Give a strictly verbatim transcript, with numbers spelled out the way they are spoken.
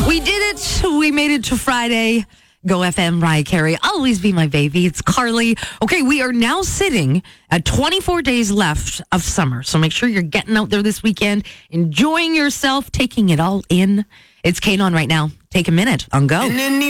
We did it. We made it to Friday. Go F M, Mariah Carey. Always be my baby. It's Carly. Okay, we are now sitting at twenty-four days left of summer. So make sure you're getting out there this weekend, enjoying yourself, taking it all in. It's Kane on right now. Take a minute on Go.